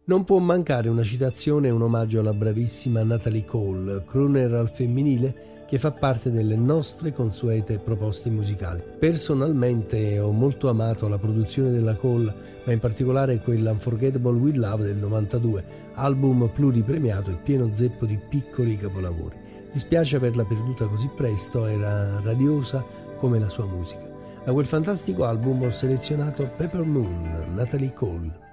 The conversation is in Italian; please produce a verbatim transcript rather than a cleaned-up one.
Non può mancare una citazione e un omaggio alla bravissima Natalie Cole, crooner al femminile che fa parte delle nostre consuete proposte musicali. Personalmente ho molto amato la produzione della Cole, ma in particolare quella Unforgettable With Love del novantadue, album pluripremiato e pieno zeppo di piccoli capolavori. Dispiace averla perduta così presto, era radiosa come la sua musica. Da quel fantastico album ho selezionato Pepper Moon, Natalie Cole.